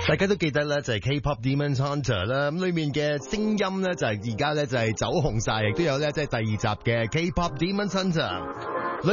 大家都記得咧，就係 K-pop Demon Hunter 啦，咁裏面嘅聲音咧就係而家咧就係走紅晒，亦都有咧即係第二集嘅 K-pop Demon Hunter。